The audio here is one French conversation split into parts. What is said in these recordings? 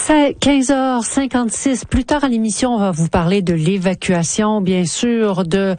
15h56. Plus tard à l'émission, on va vous parler de l'évacuation, bien sûr, de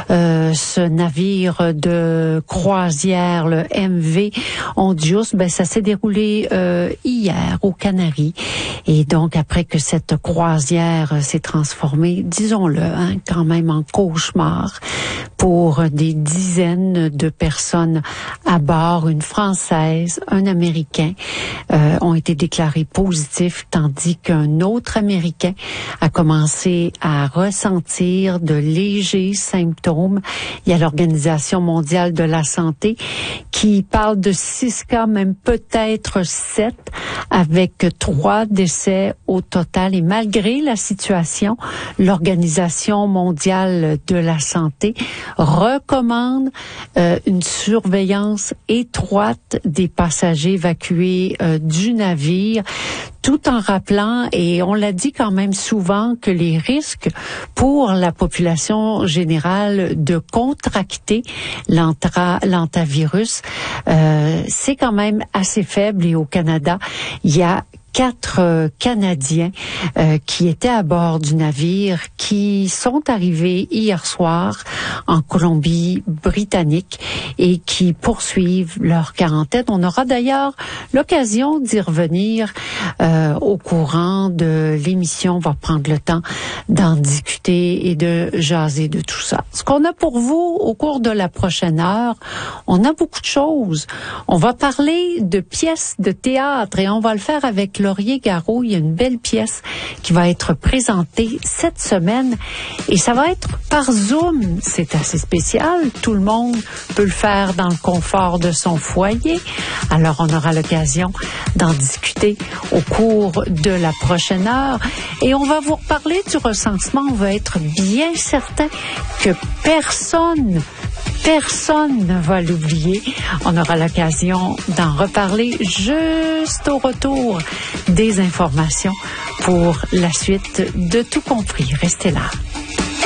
ce navire de croisière, le MV Hondius. Ça s'est déroulé hier aux Canaries. Et donc, après que cette croisière s'est transformée, disons-le, quand même en cauchemar pour des dizaines de personnes à bord, une Française, un Américain, ont été déclarés positifs, tandis qu'un autre Américain a commencé à ressentir de légers symptômes. Il y a l'Organisation mondiale de la santé qui parle de 6 cas, même peut-être 7, avec 3 décès au total. Et malgré la situation, l'Organisation mondiale de la santé recommande une surveillance étroite des passagers évacués du navire, tout en rappelant, et on l'a dit quand même souvent, que les risques pour la population générale de contracter l'hantavirus, c'est quand même assez faible. Et au Canada, il y a 4 Canadiens qui étaient à bord du navire, qui sont arrivés hier soir en Colombie-Britannique et qui poursuivent leur quarantaine. On aura d'ailleurs l'occasion d'y revenir au courant de l'émission. On va prendre le temps d'en discuter et de jaser de tout ça. Ce qu'on a pour vous au cours de la prochaine heure, on a beaucoup de choses. On va parler de pièces de théâtre et on va le faire avec Laurier Garot. Il y a une belle pièce qui va être présentée cette semaine et ça va être par Zoom. C'est assez spécial. Tout le monde peut le faire dans le confort de son foyer. Alors, on aura l'occasion d'en discuter au cours de la prochaine heure. Et on va vous reparler du recensement. On va être bien certain que personne ne va l'oublier. On aura l'occasion d'en reparler juste au retour des informations pour la suite de Tout compris. Restez là.